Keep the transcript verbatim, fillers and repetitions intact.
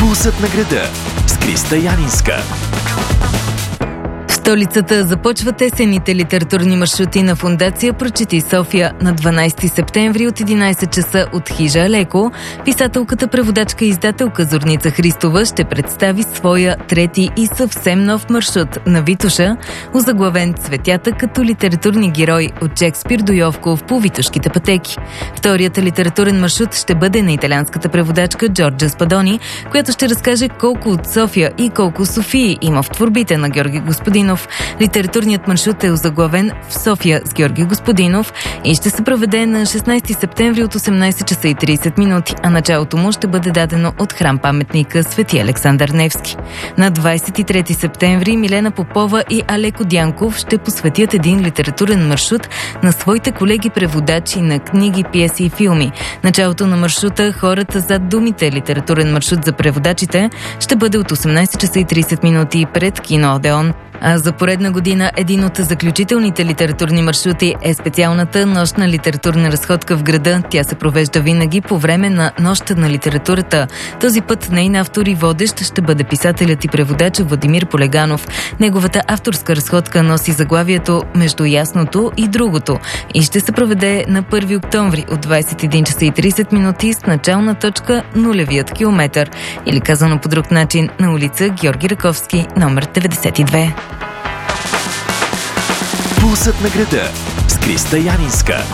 Пулсът на града с Криста Янинска. В столицата започват есенните литературни маршрути на Фондация Прочети София на дванайсети септември от единайсет часа от хижа Алеко. Писателката, преводачка и издателка Зорница Христова ще представи своя трети и съвсем нов маршрут на Витоша, озаглавен "Цветята като литературни герои от Шекспир до Йовков по витошките пътеки". Вторият литературен маршрут ще бъде на италианската преводачка Джорджа Спадони, която ще разкаже колко от София и колко Софии има в творбите на Георги Господинов. Литературният маршрут е озаглавен "В София с Георги Господинов" и ще се проведе на шестнайсети септември от осемнайсет часа и трийсет минути, а началото му ще бъде дадено от храм-паметника Свети Александър Невски. На двайсет и трети септември Милена Попова и Алеко Дянков ще посветят един литературен маршрут на своите колеги преводачи на книги, пиеси и филми. Началото на маршрута "Хората зад думите", литературен маршрут за преводачите, ще бъде от осемнайсет часа и трийсет минути пред кино Одеон. А за поредна година един от заключителните литературни маршрути е специалната нощна литературна разходка в града. Тя се провежда винаги по време на Нощта на литературата. Този път нейн автор и водещ ще бъде писателят и преводач Владимир Полеганов. Неговата авторска разходка носи заглавието "Между ясното и другото" и ще се проведе на първи октомври от двайсет и един часа и трийсет минути с начална точка нулевият километър, или казано по друг начин на улица Георги Раковски, номер деветдесет и две. Пулсът на града с Криста Янинска.